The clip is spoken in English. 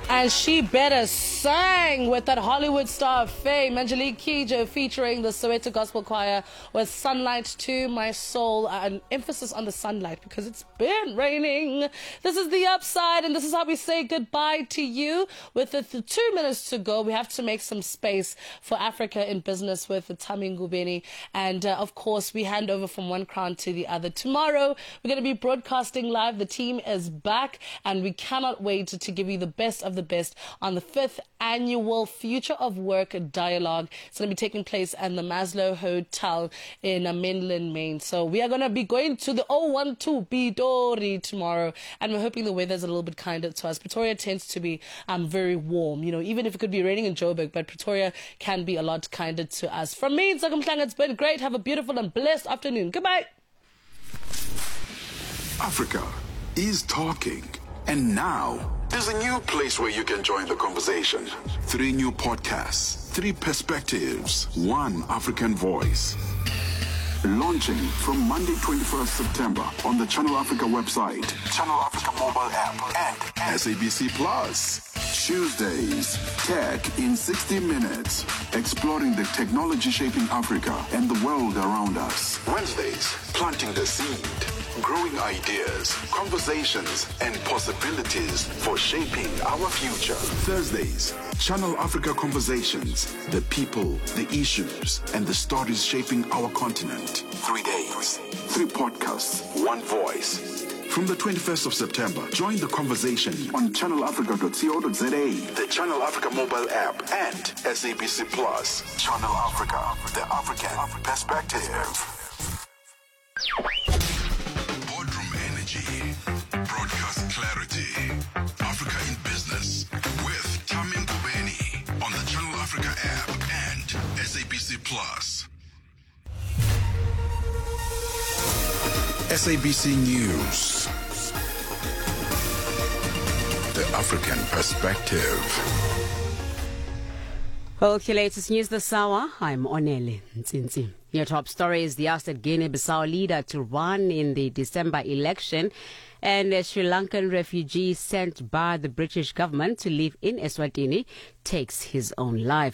And she better sang with that Hollywood star of fame, Angelique Kidjo, featuring the Soweto Gospel Choir with Sunlight to My Soul. An emphasis on the sunlight because it's been raining. This is The Upside, and this is how we say goodbye to you. With the 2 minutes to go, we have to make some space for Africa in Business with Tami Ngubeni. And of course, we hand over from one crown to the other. Tomorrow, we're going to be broadcasting live. The team is back, and we cannot wait to give you the best of the best on the 5th annual Future of Work Dialogue. It's going to be taking place at the Maslow Hotel in Mainland, Maine. So we are going to be going to the 012 Bidori tomorrow, and we're hoping the weather's a little bit kinder to us. Pretoria tends to be very warm, even if it could be raining in Joburg, but Pretoria can be a lot kinder to us. From me, it's been great. Have a beautiful and blessed afternoon. Goodbye. Africa is talking. And now, there's a new place where you can join the conversation. 3 new podcasts, 3 perspectives, 1 African voice. Launching from Monday, 21st September on the Channel Africa website, Channel Africa mobile app, and SABC Plus. Tuesdays, Tech in 60 Minutes, exploring the technology shaping Africa and the world around us. Wednesdays, planting the seed. Growing ideas, conversations, and possibilities for shaping our future. Thursdays, Channel Africa Conversations. The people, the issues, and the stories shaping our continent. 3 days, 3 podcasts, 1 voice. From the 21st of September, join the conversation on channelafrica.co.za, the Channel Africa mobile app, and SABC Plus. Channel Africa, the African perspective. Broadcast clarity. Africa in Business with Tami Ngubeni on the Channel Africa app and SABC Plus. SABC News. The African perspective. Well, the latest news this hour. I'm Onele Ntsinzi. Your top story is the asked Guinea-Bissau leader to run in the December election, and a Sri Lankan refugee sent by the British government to live in Eswatini takes his own life.